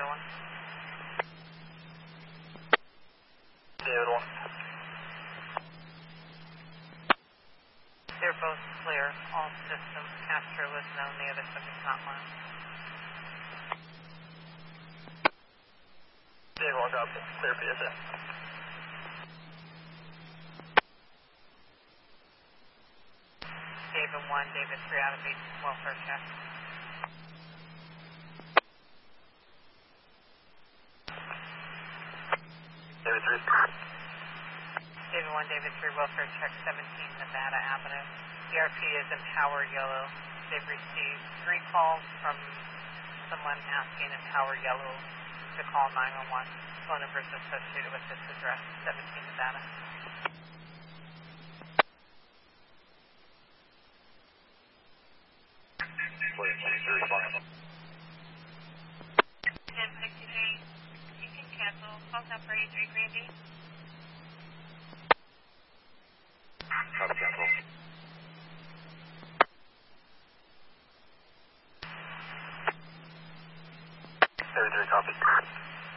1. David 1. They're both clear. All systems. Castro was known. The other subject's not known. David 1, copy. Clear PSA. David 1, David 3 out of 8, welfare check. David 3. David 1, David 3, welfare check 17 Nevada Avenue. ERP is in Power Yellow. They've received 3 calls from someone asking in Power Yellow to call 911. Phone numbers associated with this address, 17 Nevada. You can cancel. Call operator 3 Grandy. Copy, cancel. David 3, copy.